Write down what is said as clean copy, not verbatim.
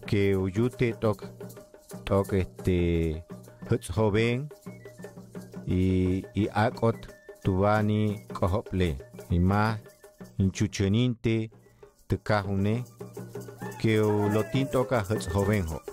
que uyute tok huts joven y akot tubani kohople y más inchucheninte te cajune que lo tinto ka huts joven ho